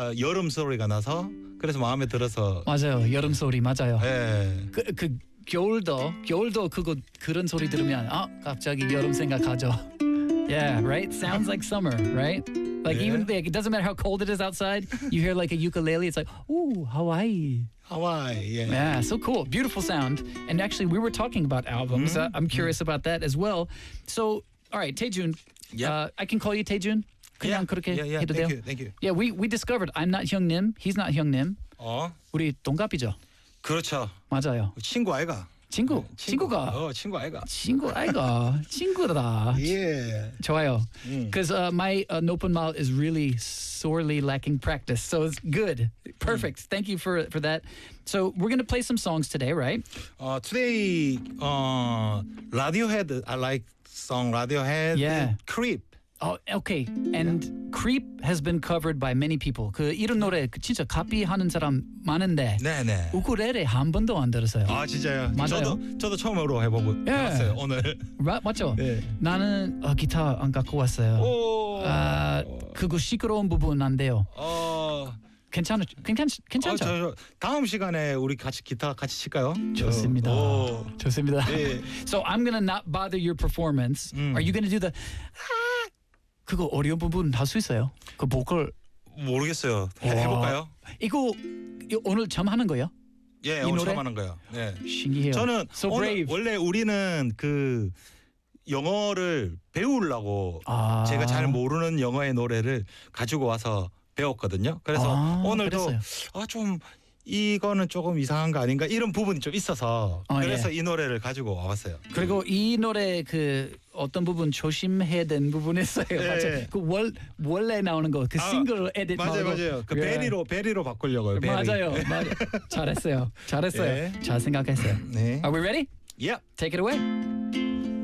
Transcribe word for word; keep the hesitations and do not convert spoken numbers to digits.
어, 여름 소리가 나서 그래서 마음에 들어서. 맞아요. 여름 소리 맞아요. 예. 그, 그 겨울도 겨울도 그거 그런 소리 들으면 아 갑자기 여름 생각하죠. Yeah, right. Sounds like summer, right? Like Yeah. even like, it doesn't matter how cold it is outside. You hear like a ukulele. It's like ooh Hawaii. 하와이. 예. Yeah, so cool, beautiful sound. And actually, we were talking about albums. Uh, I'm curious about that as well. So, all right, Taejun. Yeah. Uh, I can call you Taejun. 그냥 Yeah, 그렇게 yeah, yeah. 해도 Thank 돼요? you, thank you. Yeah, we we discovered I'm not 형님, he's not 형님. 어, 우리 동갑이죠. 그렇죠. 맞아요. 친구 아이가. 친구, 친구. 친구가, 어, 친구 아이가. 친구 아이가, 친구다. 예. 좋아요. 음. Because uh, my uh, 노쁜말 is really sorely lacking practice, so it's good, perfect. Thank you for for that. So we're gonna play some songs today, right? 어, today 어, Radiohead. I like song Radiohead. Yeah. Creep. Oh, okay. And Creep has been covered by many people. 그 이런 노래 그 진짜 카피하는 사람 많은데 네네. 우쿨렐레 한 번도 안 들었어요. 아 진짜요? 맞아요. 저도 저도 처음으로 해보고 예. 해봤어요 오늘. 마, 맞죠? 네. 나는 어, 기타 안 갖고 왔어요. 오. 아, 그거 시끄러운 부분 안 돼요. 어. 괜찮 괜찮 괜찮죠? 어, 저, 저, 다음 시간에 우리 같이 기타 같이 칠까요? 좋습니다. 오. 좋습니다. 네. So I'm gonna not bother your performance. 음. Are you gonna do the 그거 어려운 부분 할 수 있어요? 그 보컬 모르겠어요. 해, 와. 해볼까요? 이거 이거 오늘 처음 하는 거예요? 예, 이 오늘 노래? 처음 하는 거예요. 네. 신기해요. 저는 So 오늘 brave. 원래 우리는 그 영어를 배우려고 아. 제가 잘 모르는 영어의 노래를 가지고 와서 배웠거든요. 그래서 아, 오늘도 그랬어요. 아, 좀 이거는 조금 이상한 거 아닌가 이런 부분이 좀 있어서 어, 그래서 예. 이 노래를 가지고 와봤어요. 그리고 이 노래 그 어떤 부분 조심해야 되는 부분이 있어요. 예, 맞죠? 예. 그 월, 원래 나오는 거, 그 아, 싱글 에딧 맞아요, 말고. 맞아요. 그 예. 베리로 베리로 바꾸려고요. 베리. 맞아요, 맞아요. 잘했어요, 잘했어요. 예. 잘 생각했어요. 네. Are we ready? Yeah. Take it away.